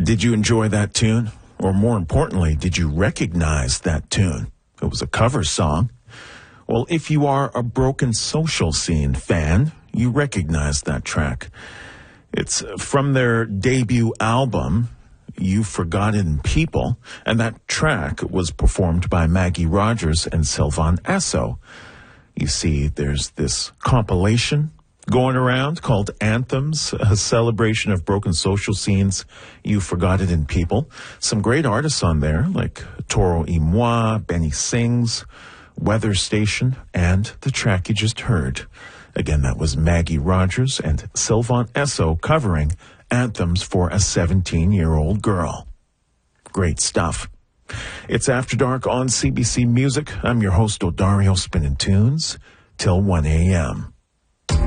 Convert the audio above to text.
Did you enjoy that tune? Or more importantly, did you recognize that tune? It was a cover song. Well, if you are a Broken Social Scene fan, you recognize that track. It's from their debut album, You've Forgotten People, and that track was performed by Maggie Rogers and Sylvan Esso. You see, there's this compilation going around called Anthems, a celebration of broken social scenes. You've Forgotten in People. Some great artists on there, like Toro y Moi, Benny Sings, Weather Station, and the track you just heard. Again, that was Maggie Rogers and Sylvan Esso covering Anthems for a 17-year-old girl. Great stuff. It's After Dark on CBC Music. I'm your host, Odario, spinning tunes till 1 a.m.